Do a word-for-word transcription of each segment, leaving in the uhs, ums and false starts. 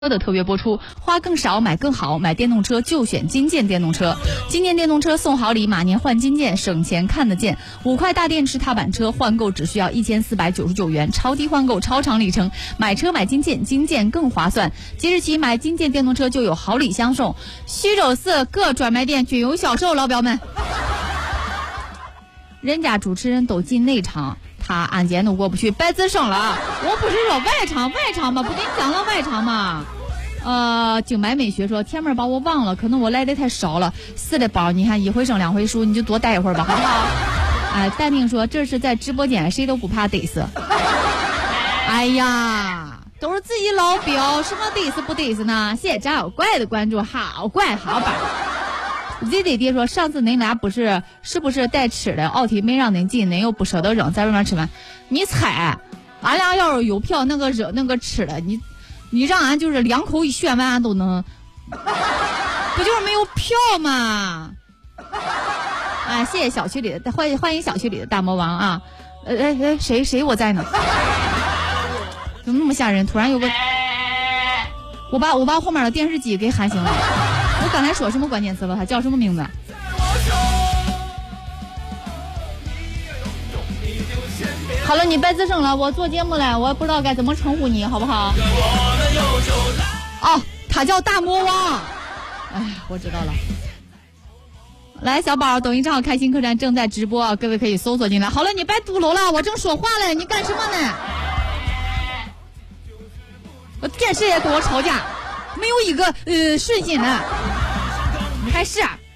的特别播出，花更少买更好，买电动车就选金健电动车。金健电动车送好礼，马年换金健，省钱看得见。五块大电池踏板车换购只需要一千四百九十九元，超低换购，超长里程。买车买金健，金健更划算。即日起买金健电动车就有好礼相送，徐州市各专卖店均有销售，老表们。人家主持人都进内场，他安检都过不去，白吱声了。我不是说外场外场吗？不跟你讲了外场吗？呃，精白美学说天妹把我忘了，可能我来的太少了。是的宝，你看一回生两回熟，你就多待一会儿吧，好不好？哎、呃，淡定说这是在直播间，谁都不怕得死。哎呀，都是自己老表，什么得死不得死呢？谢谢张小怪的关注，好怪好吧。Z Z 爹说上次恁俩不是是不是带吃的？奥体没让恁进，恁又不舍得扔，在外面吃饭。你猜，俺俩要是有票，那个扔那个吃的，你你让俺就是两口一炫完，俺都能，不就是没有票吗？啊，谢谢小区里的欢迎欢迎小区里的大魔王啊！呃哎哎，谁谁我在呢？怎么那么吓人？突然有个，我把我把后面的电视机给喊醒了。我刚才说什么关键词了？他叫什么名字？好了，你别吱声了，我做节目了，我不知道该怎么称呼你，好不好？哦，他叫大魔王。哎，我知道了。来，小宝，抖音账号开心客栈正在直播，各位可以搜索进来。好了，你别嘟噜了，我正说话了，你干什么呢？我电视也跟我吵架。没有一个呃顺心的，你还是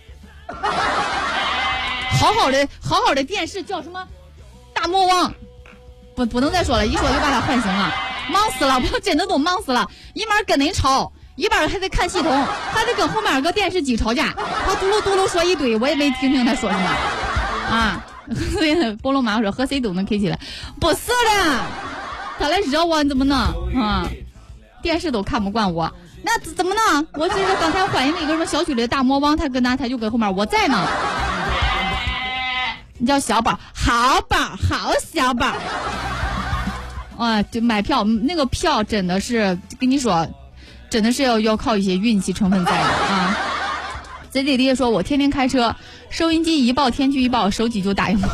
好好的好好的电视叫什么大魔王，不不能再说了，一说就把他唤醒了，忙死了，我真的都忙死了，一边跟人吵，一边还在看系统，还得跟后面个电视机吵架，他嘟噜嘟噜说一堆，我也没听听他说什么啊。所以菠萝妈说和谁都能 K 起来，不是的，他来惹我你怎么弄啊？电视都看不惯我。那怎么呢？我记得刚才欢迎了一个什么小区里的大魔王，他跟他他就跟后面我在呢。你叫小宝，好宝，好小宝。啊，就买票，那个票真的是跟你说，真的是要要靠一些运气成分在的啊。Z Z D 说，我天天开车，收音机一报天气预报，手机就打应。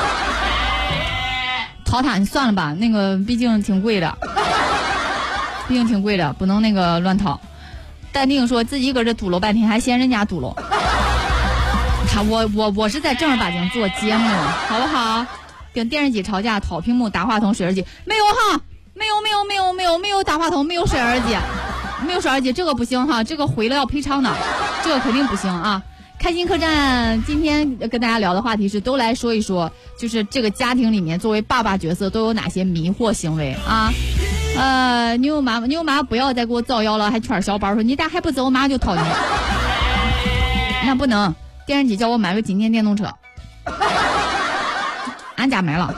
淘汰你算了吧，那个毕竟挺贵的。毕竟挺贵的，不能那个乱掏。淡定说自己搁这嘟噜半天，还嫌人家嘟噜。他我我我是在正儿八经做节目，好不好？跟电视机吵架，掏屏幕，打话筒，水耳机，没有哈，没有没有没有没有没有打话筒，没有水耳机，没有水耳机，这个不行哈，这个毁了要赔偿的，这个肯定不行啊。开心客栈今天跟大家聊的话题是，都来说一说，就是这个家庭里面作为爸爸角色都有哪些迷惑行为啊？呃，牛妈牛妈不要再给我造谣了，还圈小宝说你咋还不走，我马上就掏你。那不能，电视机叫我买个金健电动车，俺家买了。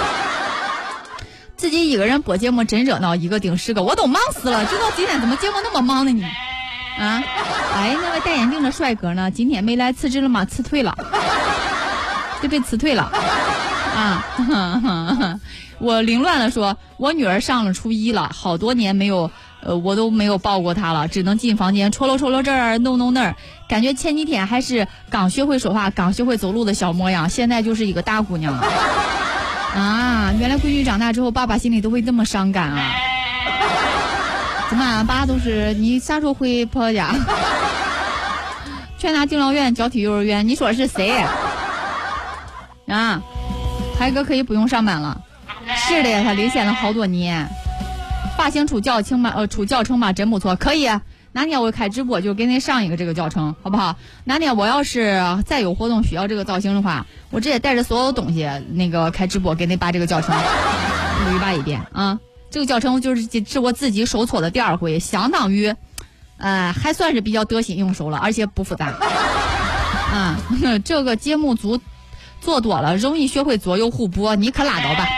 自己一个人播节目真热闹，一个顶十个，我都忙死了。直到今天怎么节目那么忙呢你？啊，哎，那位戴眼镜的帅哥呢？今天没来，辞职了吗？辞退了，就被辞退了。啊，呵呵呵，我凌乱了说，我女儿上了初一了，好多年没有，呃，我都没有抱过她了，只能进房间戳搂戳搂这儿，弄弄那儿，感觉前几天还是刚学会说话、刚学会走路的小模样，现在就是一个大姑娘了。啊，原来闺女长大之后，爸爸心里都会这么伤感啊。怎么俺爸都是你啥时候回婆家？劝他敬老院交替幼儿园，你说是谁？啊，海哥可以不用上班了。是的，他领先了好多年。发型出教程吧，呃，出教程吧，真不错，可以。哪天我开直播就给你上一个这个教程，好不好？哪天我要是再有活动需要这个造型的话，我直接带着所有东西那个开直播，给你把这个教程捋吧一遍啊。这个教程就是是我自己手搓的第二回，相当于，呃，还算是比较得心应手了，而且不复杂。啊，这个节目组做多了，容易学会左右互搏，你可拉倒吧。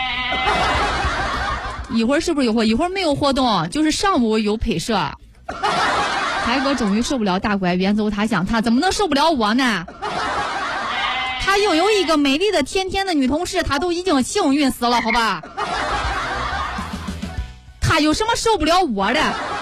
一会儿是不是有活？一会儿没有活动，就是上午有拍摄。海哥终于受不了大怪远走他乡，他怎么能受不了我呢？他拥有一个美丽的甜甜的女同事，他都已经幸运死了，好吧？他有什么受不了我的？